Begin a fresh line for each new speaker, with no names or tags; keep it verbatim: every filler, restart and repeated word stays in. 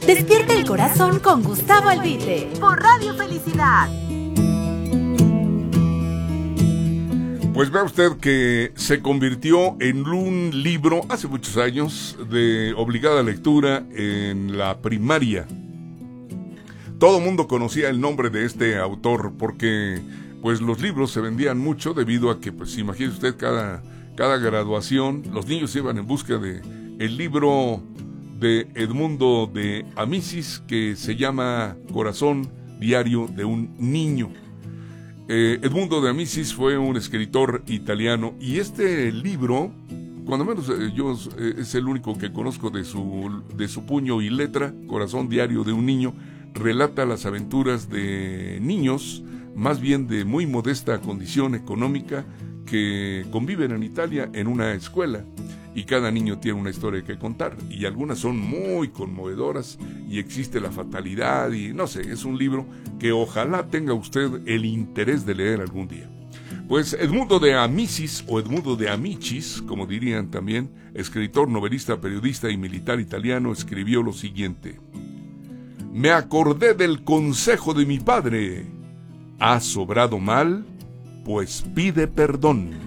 Despierta el corazón con Gustavo Albite por Radio Felicidad.
Pues vea usted que se convirtió en un libro hace muchos años de obligada lectura en la primaria. Todo mundo conocía el nombre de este autor porque pues los libros se vendían mucho debido a que, pues imagine usted, cada, cada graduación los niños iban en busca de el libro de Edmundo de Amicis, que se llama Corazón Diario de un Niño. Eh, Edmundo de Amicis fue un escritor italiano y este libro, cuando menos eh, yo eh, es el único que conozco de su, de su puño y letra, Corazón Diario de un Niño, relata las aventuras de niños, más bien de muy modesta condición económica, que conviven en Italia en una escuela. Y cada niño tiene una historia que contar, y algunas son muy conmovedoras, y existe la fatalidad, y no sé, es un libro que ojalá tenga usted el interés de leer algún día. Pues Edmundo de Amicis, o Edmundo de Amicis, como dirían también, escritor, novelista, periodista y militar italiano, escribió lo siguiente: me acordé del consejo de mi padre, has obrado mal, pues pide perdón.